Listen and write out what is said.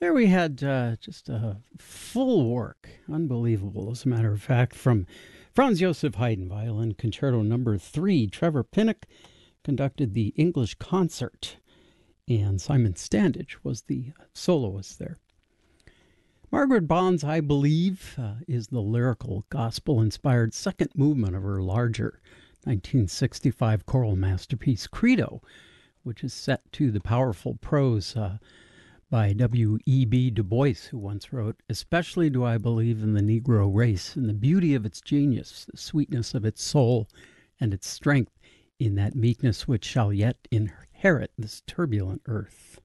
There we had just a full work, unbelievable, as a matter of fact, from Franz Joseph Haydn, Violin Concerto Number 3. Trevor Pinnock conducted the English concert, and Simon Standage was the soloist there. Margaret Bond's I Believe is the lyrical, gospel-inspired second movement of her larger 1965 choral masterpiece, Credo, which is set to the powerful prose by W.E.B. Du Bois, who once wrote, "Especially do I believe in the Negro race, in the beauty of its genius, the sweetness of its soul, and its strength in that meekness which shall yet inherit this turbulent earth."